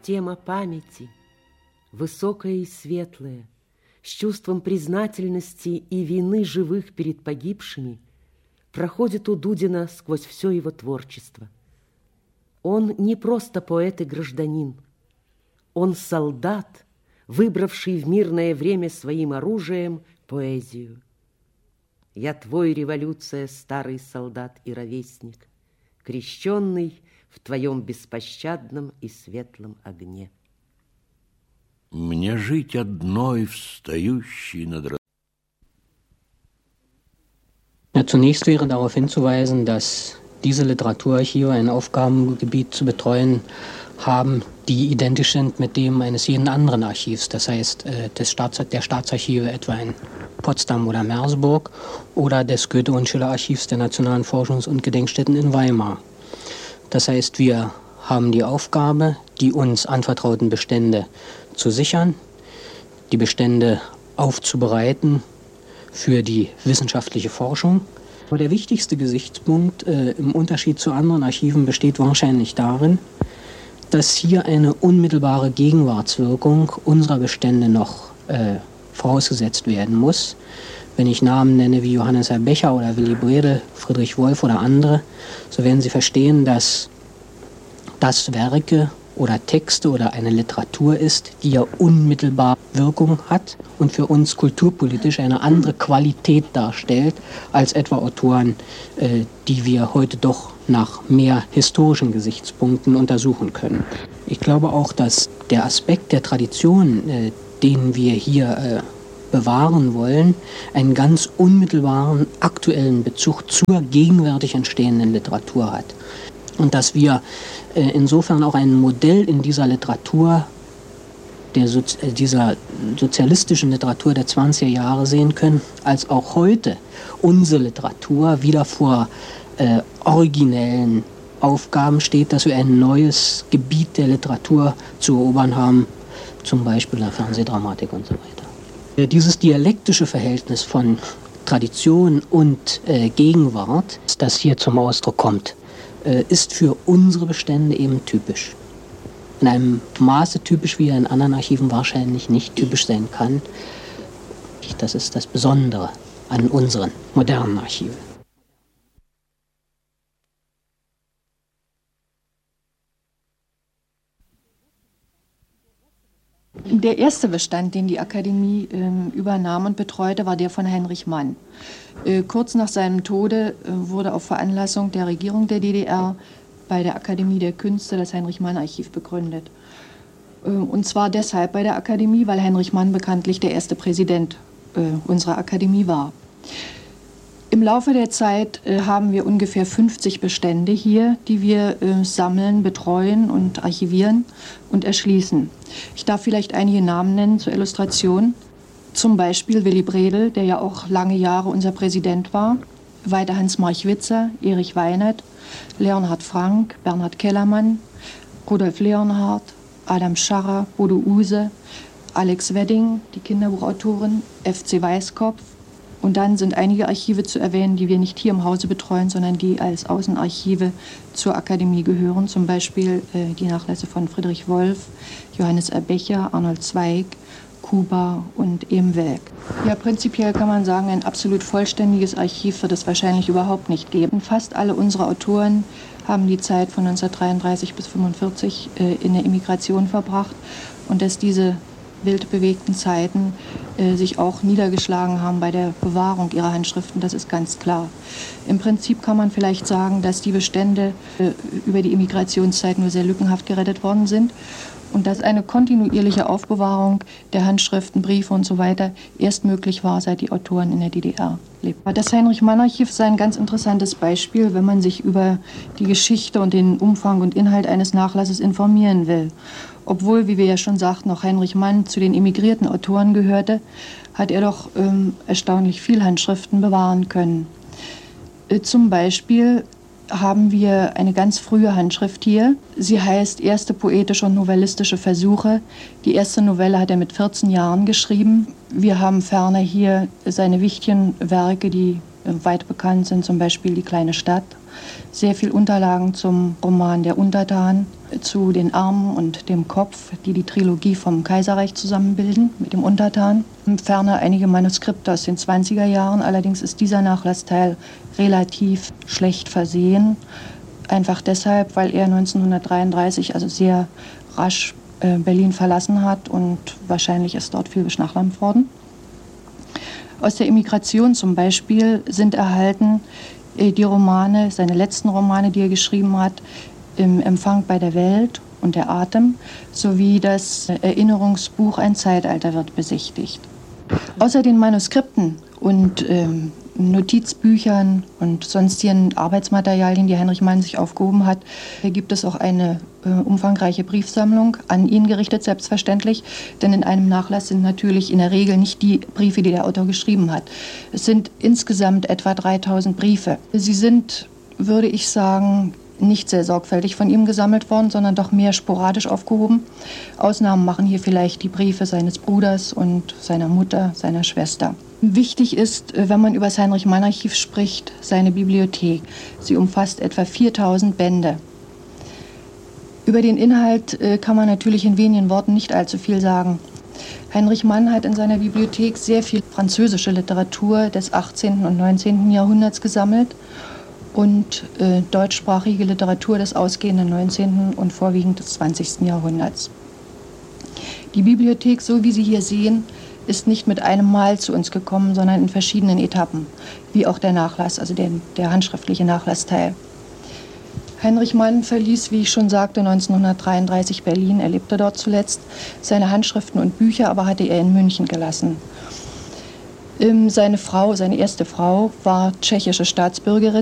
тема памяти, высокая и светлая, с чувством признательности и вины живых перед погибшими, проходит у Дудина сквозь все его творчество. Он не просто поэт и гражданин, он солдат, выбравший в мирное время своим оружием поэзию. Я твой, революция, старый солдат и ровесник, крещенный в твоем беспощадном и светлом огне. Мне жить одной, встающей над... Zunächst wäre darauf hinzuweisen, dass diese Literaturarchive ein Aufgabengebiet zu betreuen haben, die identisch sind mit dem eines jeden anderen Archivs, das heißt der Staatsarchive etwa in Potsdam oder Merseburg oder des Goethe- und Schiller-Archivs der Nationalen Forschungs- und Gedenkstätten in Weimar. Das heißt, wir haben die Aufgabe, die uns anvertrauten Bestände zu sichern, die Bestände aufzubereiten für die wissenschaftliche Forschung. Aber der wichtigste Gesichtspunkt im Unterschied zu anderen Archiven besteht wahrscheinlich darin, dass hier eine unmittelbare Gegenwartswirkung unserer Bestände noch vorausgesetzt werden muss. Wenn ich Namen nenne wie Johannes R. Becher oder Willy Bredel, Friedrich Wolf oder andere, so werden Sie verstehen, dass das Werke oder Texte oder eine Literatur ist, die ja unmittelbar Wirkung hat und für uns kulturpolitisch eine andere Qualität darstellt als etwa Autoren, die wir heute doch nach mehr historischen Gesichtspunkten untersuchen können. Ich glaube auch, dass der Aspekt der Tradition, den wir hier bewahren wollen, einen ganz unmittelbaren aktuellen Bezug zur gegenwärtig entstehenden Literatur hat. Und dass wir insofern auch ein Modell in dieser Literatur, dieser sozialistischen Literatur der 20er Jahre sehen können, als auch heute unsere Literatur wieder vor originellen Aufgaben steht, dass wir ein neues Gebiet der Literatur zu erobern haben, zum Beispiel der Fernsehdramatik und so weiter. Dieses dialektische Verhältnis von Tradition und Gegenwart, das hier zum Ausdruck kommt, ist für unsere Bestände eben typisch. In einem Maße typisch, wie er in anderen Archiven wahrscheinlich nicht typisch sein kann. Das ist das Besondere an unseren modernen Archiven. Der erste Bestand, den die Akademie übernahm und betreute, war der von Heinrich Mann. Kurz nach seinem Tode wurde auf Veranlassung der Regierung der DDR bei der Akademie der Künste das Heinrich-Mann-Archiv begründet. Und zwar deshalb bei der Akademie, weil Heinrich Mann bekanntlich der erste Präsident unserer Akademie war. Im Laufe der Zeit haben wir ungefähr 50 Bestände hier, die wir sammeln, betreuen und archivieren und erschließen. Ich darf vielleicht einige Namen nennen zur Illustration. Zum Beispiel Willy Bredel, der ja auch lange Jahre unser Präsident war. Weiter Hans-March Witzer, Erich Weinert, Leonhard Frank, Bernhard Kellermann, Rudolf Leonhardt, Adam Scharrer, Bodo Use, Alex Wedding, die Kinderbuchautorin, FC Weißkopf. Und dann sind einige Archive zu erwähnen, die wir nicht hier im Hause betreuen, sondern die als Außenarchive zur Akademie gehören. Zum Beispiel die Nachlässe von Friedrich Wolf, Johannes R. Becher, Arnold Zweig, Kuba und Ehm Welk. Ja, prinzipiell kann man sagen, ein absolut vollständiges Archiv wird es wahrscheinlich überhaupt nicht geben. Fast alle unsere Autoren haben die Zeit von 1933 bis 1945 in der Emigration verbracht und dass diese wild bewegten Zeiten sich auch niedergeschlagen haben bei der Bewahrung ihrer Handschriften, das ist ganz klar. Im Prinzip kann man vielleicht sagen, dass die Bestände über die Emigrationszeit nur sehr lückenhaft gerettet worden sind und dass eine kontinuierliche Aufbewahrung der Handschriften, Briefe und so weiter erst möglich war, seit die Autoren in der DDR lebten. Das Heinrich-Mann-Archiv ist ein ganz interessantes Beispiel, wenn man sich über die Geschichte und den Umfang und Inhalt eines Nachlasses informieren will. Obwohl, wie wir ja schon sagten, auch Heinrich Mann zu den emigrierten Autoren gehörte, hat er doch erstaunlich viel Handschriften bewahren können. Zum Beispiel haben wir eine ganz frühe Handschrift hier. Sie heißt Erste poetische und novellistische Versuche. Die erste Novelle hat er mit 14 Jahren geschrieben. Wir haben ferner hier seine wichtigen Werke, die weit bekannt sind, zum Beispiel Die kleine Stadt. Sehr viel Unterlagen zum Roman Der Untertan zu den Armen und dem Kopf, die die Trilogie vom Kaiserreich zusammenbilden mit dem Untertan. Ferner einige Manuskripte aus den 20er Jahren, allerdings ist dieser Nachlassteil relativ schlecht versehen. Einfach deshalb, weil er 1933, also sehr rasch, Berlin verlassen hat und wahrscheinlich ist dort viel beschlagnahmt worden. Aus der Emigration zum Beispiel sind erhalten die Romane, seine letzten Romane, die er geschrieben hat, im Empfang bei der Welt und der Atem, sowie das Erinnerungsbuch Ein Zeitalter wird besichtigt. Außer den Manuskripten und Notizbüchern und sonstigen Arbeitsmaterialien, die Heinrich Mann sich aufgehoben hat, gibt es auch eine umfangreiche Briefsammlung, an ihn gerichtet selbstverständlich, denn in einem Nachlass sind natürlich in der Regel nicht die Briefe, die der Autor geschrieben hat. Es sind insgesamt etwa 3000 Briefe. Sie sind, würde ich sagen, nicht sehr sorgfältig von ihm gesammelt worden, sondern doch mehr sporadisch aufgehoben. Ausnahmen machen hier vielleicht die Briefe seines Bruders und seiner Mutter, seiner Schwester. Wichtig ist, wenn man über das Heinrich-Mann-Archiv spricht, seine Bibliothek. Sie umfasst etwa 4000 Bände. Über den Inhalt kann man natürlich in wenigen Worten nicht allzu viel sagen. Heinrich Mann hat in seiner Bibliothek sehr viel französische Literatur des 18. und 19. Jahrhunderts gesammelt und deutschsprachige Literatur des ausgehenden 19. und vorwiegend des 20. Jahrhunderts. Die Bibliothek, so wie Sie hier sehen, ist nicht mit einem Mal zu uns gekommen, sondern in verschiedenen Etappen, wie auch der Nachlass, also der handschriftliche Nachlassteil. Heinrich Mann verließ, wie ich schon sagte, 1933 Berlin. Er lebte dort zuletzt. Seine Handschriften und Bücher aber hatte er in München gelassen. Seine erste Frau, war tschechische Staatsbürgerin.